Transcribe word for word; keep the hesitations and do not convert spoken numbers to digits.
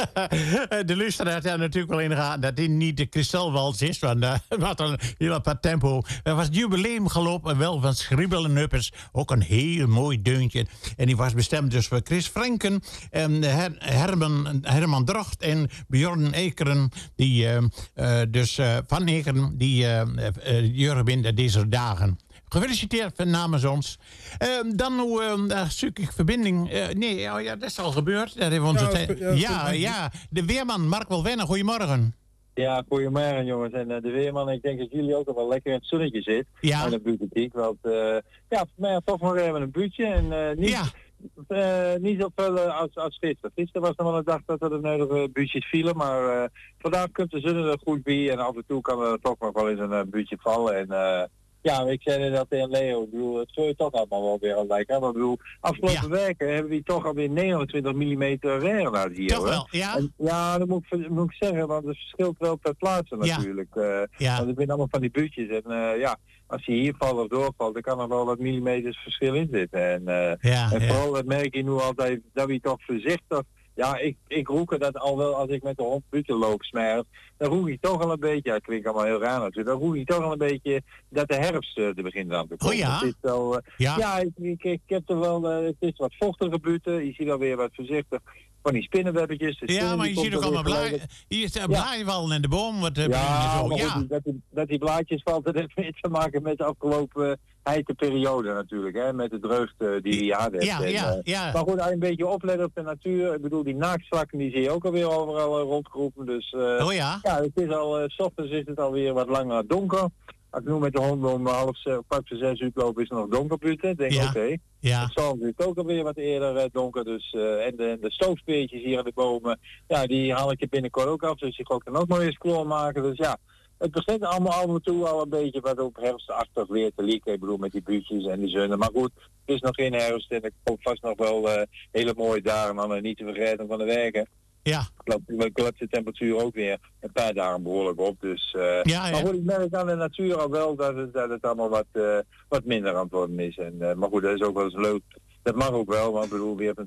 De luisteraar had natuurlijk wel in de gaten dat dit niet de kristalwals is, want uh, wat een heel apart tempo. Er was het jubileum gelopen, wel van Schribbel en Nuppers. Ook een heel mooi deuntje. En die was bestemd dus voor Chris Franken, en Her Herman, Herman Drocht en Bjorn Ekeren. Die uh, uh, dus uh, van Ekeren, die uh, uh, Jurgen binnen deze dagen. Gefeliciteerd van namens ons. Uh, dan hoe uh, uh, zoek ik verbinding. Uh, nee, oh ja, dat is al gebeurd. Dat hebben we onze ja, tijd. ja, ja, ja, de weerman Mark Welwennen. Goedemorgen. Ja, goedemorgen jongens. En uh, de weerman, ik denk dat jullie ook al wel lekker in het zonnetje zit. Ja. En de buurtetiek. Want uh, ja, voor mij toch nog even een buurtje. En uh, niet, Ja. uh, niet zoveel uh, als, als gisteren. Gisteren was er wel een dag dat er de nodige buurtjes vielen. Maar uh, vandaag komt de zon er goed bij. En af en toe kan er toch nog wel eens een uh, buurtje vallen. En uh, ja, ik zei dat tegen Leo. Ik bedoel, het zou je toch allemaal wel weer al lijken. Maar ik bedoel, afgelopen Ja. weken hebben we toch alweer negenentwintig millimeter regen laten hier. Toch wel, ja? En, ja, dat moet ik, moet ik zeggen, want het verschilt wel per plaatsen Ja. natuurlijk. Uh, Ja. Want het zijn allemaal van die buurtjes. En uh, ja, als je hier valt of doorvalt, dan kan er wel wat millimeters verschil in zitten. En, uh, Ja, en ja. vooral dat merk je nu altijd, dat we toch voorzichtig. Ja, ik, ik roek dat al wel als ik met de hond buiten loop smerf. Dan roek ik toch al een beetje, ja, het klinkt allemaal heel raar natuurlijk, dan roek ik toch al een beetje dat de herfst uh, er begint aan te komen. Oh ja? Het is wel, uh, Ja. ja, ik, ik, ik heb er wel, uh, het is wat vochtige buiten, je ziet alweer wat voorzichtig van die spinnenwebbetjes. De Ja, spinnen maar die je ziet ook komt er allemaal weer blij. gelijk. Hier is een Ja. blaaienval in de boom. Wat, uh, Ja, zo. maar goed, Ja. die- dat, die, dat die blaadjes valt, dat heeft mee te maken met de afgelopen uh, heite periode natuurlijk, hè, met de dreugd uh, die we hier hadden. Ja, En, ja, uh, ja. Maar goed, als je een beetje oplet op de natuur, ik bedoel, die naaktslakken die zie je ook alweer overal uh, rondgroepen, dus uh, Oh ja? ja, het is al, uh, 's ochtends is het alweer wat langer donker. Als ik nu met de hond om half zes, kwart voor zes uur loop, is het nog donker buiten. denk ik, Ja. oké. Okay. Ja. Het zal natuurlijk ook alweer wat eerder uh, donker, dus uh, en de, de stoofspeertjes hier aan de bomen, ja, die haal ik er binnenkort ook af, dus die ga ik dan ook nog eens kloor maken, dus ja. Het begint allemaal af en toe al een beetje wat op herfstachtig weer te lieken. Ik bedoel met die buurtjes en die zonnen. Maar goed, het is nog geen herfst en er komt vast nog wel uh, hele mooie dagen. Maar niet te vergeten van de werken. Ja. Klopt de temperatuur ook weer een paar dagen behoorlijk op. Dus, uh, Ja, ja. Maar goed, ik merk aan de natuur al wel dat het, dat het allemaal wat, uh, wat minder aan het worden is. En, uh, maar goed, dat is ook wel eens leuk. Dat mag ook wel, want ik bedoel, we hebben